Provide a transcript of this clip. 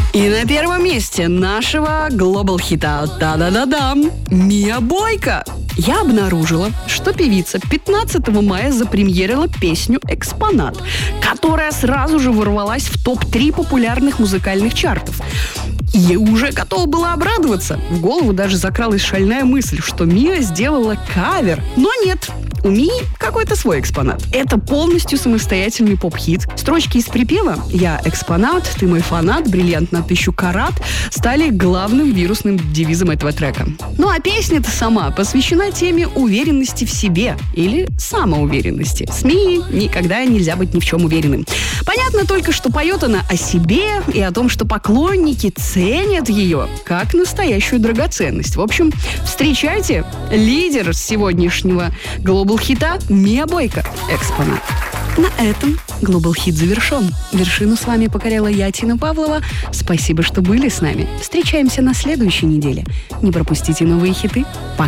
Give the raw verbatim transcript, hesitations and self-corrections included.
И на первом месте нашего глобал-хита «Та-да-да-дам» Мия Бойка. Я обнаружила, что певица пятнадцатого мая запремьерила песню «Экспонат», которая сразу же ворвалась в топ три популярных музыкальных чартов. И уже готова была обрадоваться. В голову даже закралась шальная мысль, что Мия сделала кавер. Но нет, у Мии какой-то свой экспонат. Это полностью самостоятельный поп-хит. Строчки из припева «Я экспонат, ты мой фанат, бриллиант на тысячу карат» стали главным вирусным девизом этого трека. Ну а песня-то сама посвящена теме уверенности в себе или самоуверенности. С Мией никогда нельзя быть ни в чем уверенным. Понятно только, что поет она о себе и о том, что поклонники ценят ее как настоящую драгоценность. В общем, встречайте, лидер сегодняшнего глобал-хита Мия Бойка «Экспонат». На этом глобал-хит завершен. Вершину с вами покоряла я, Тина Павлова. Спасибо, что были с нами. Встречаемся на следующей неделе. Не пропустите новые хиты. Пока.